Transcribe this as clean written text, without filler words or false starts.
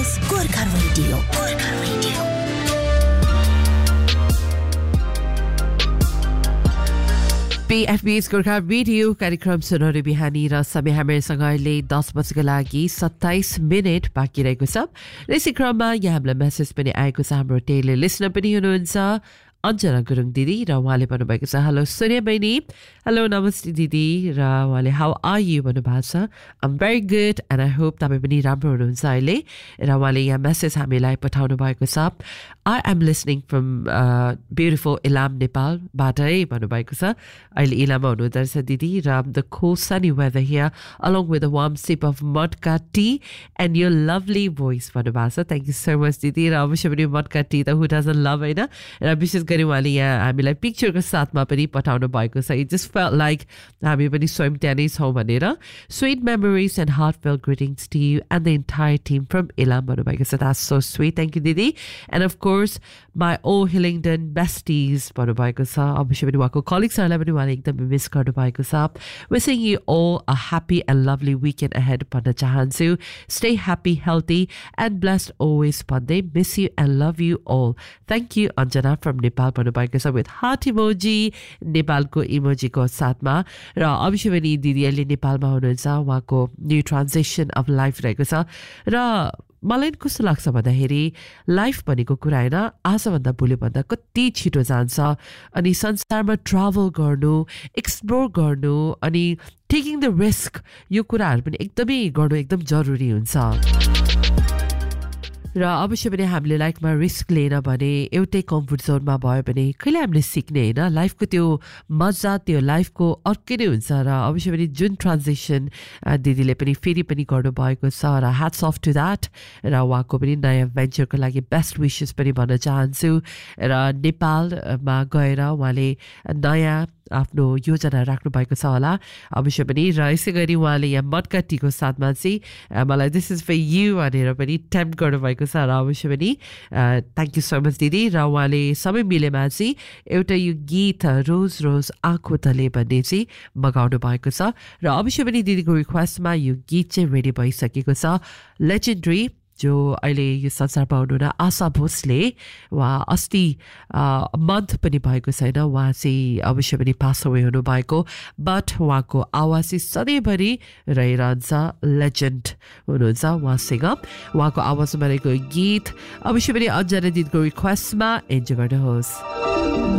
SBS Gorkha radio PFB's Gorkha radio कार्यक्रम सुनौरे बिहानी र समय हामीसँग अहिले 10 बजेको लागि 27 मिनेट बाँकी रहेको छ। यसै क्रममा यहाँ हामीलाई मेसेज पनि आएको छ। हाम्रो टेली लिसनर पनि हुनुहुन्छ अञ्जना गुरुङ दिदी र उहाँले भन्नुभएको छ, हेलो सोनिया बहिनी, हेलो नमस्ते दिदी, र उहाँले हाउ आर यु भन्नुभएको छ। आम very good and I hope तपाईँ पनि राम्रो हुनुहुन्छ अहिले। र उहाँले यहाँ मेसेज हामीलाई पठाउनु भएको छ, I am listening from beautiful Ilam नेपालबाटै भन्नुभएको छ। अहिले इलाममा हुनुहुँदो रहेछ दिदी, र the cool sunny weather here along with a warm sip of मटका tea and your lovely voice भन्नुभएको छ। थ्याङ्क यू सो मच दिदी। र अवश्य पनि मटका टी त who doesn't love होइन। र विशेष गरी उहाँले यहाँ हामीलाई पिक्चरको साथमा पनि पठाउनु भएको छ। इट जस्ट फेल्ट लाइक हामी पनि स्वयं त्यहाँ नै छौँ भनेर। Sweet memories and heartfelt greetings to you and the entire team from Ilam भन्नुभएको छ। That's so sweet, thank you दिदी। एन्ड अफ कोर्स माई ओ हिलिङडन बेस्टिज भन्नुभएको छ। अवश्य पनि उहाँको कलिग्सहरूलाई पनि उहाँले एकदमै मिस गर्नुभएको छ। Wishing you all a happy and lovely weekend ahead भन्न चाहन्छु। Stay happy healthy and blessed always भन्दै miss you and love you all। Thank you Anjana from Nepal भन्नुभएको छ विथ हार्ट इमोजी, नेपालको इमोजीको साथमा। र अवश्य पनि दिदी अहिले नेपालमा हुनुहुन्छ, उहाँको न्यू ट्रान्जेक्सन अफ लाइफ रहेको छ। र मलाई कस्तो लाग्छ भन्दाखेरि लाइफ भनेको कुरा होइन, आजभन्दा भोलिभन्दा कति छिटो जान्छ। अनि संसारमा ट्राभल गर्नु, एक्सप्लोर गर्नु अनि टेकिङ द रिस्क, यो कुराहरू पनि एकदमै गर्नु एकदम जरुरी हुन्छ। र अवश्य पनि हामीले लाइफमा रिस्क लिएन भने, एउटै कम्फर्ट जोनमा भयो भने कहिले हामीले सिक्ने होइन। लाइफको त्यो मजा, त्यो लाइफको अर्कै नै हुन्छ। र अवश्य पनि जुन ट्रान्जेक्सन दिदीले पनि फेरि पनि गर्नुभएको छ, र ह्याट्स अफ टु द्याट। र उहाँको पनि नयाँ भेन्चरको लागि बेस्ट विसेस पनि भन्न चाहन्छु। र नेपालमा गएर उहाँले नयाँ आफ्नो योजना राख्नु भएको छ होला अवश्य पनि। र यसै गरी उहाँले यहाँ मटका टीको साथमा चाहिँ मलाई दिस इज फर यु भनेर पनि टेम्प्ट गर्नुभएको छ। र अवश्य पनि थ्याङ्क यू सो मच दिदी। र उहाँले सबै मिलेमा चाहिँ एउटा यो गीत रोज रोज आँखो तले भन्ने चाहिँ मगाउनु भएको छ। र अवश्य पनि दिदीको रिक्वेस्टमा यो गीत चाहिँ रेडी भइसकेको छ। लेजेन्डरी जो अहिले यो संसारमा हुनुहुन्न आशा भोसले, उहाँ अस्ति मन्थ पनि भएको छैन, उहाँ चाहिँ अवश्य पनि पास अवे हुनुभएको। बट उहाँको आवाज चाहिँ सधैँभरि रहिरहन्छ, लेजेन्ड हुनुहुन्छ उहाँसँग। उहाँको आवाजमा रहेको गीत अवश्य पनि अञ्जना दिदीको रिक्वेस्टमा इन्जोय गर्नुहोस्।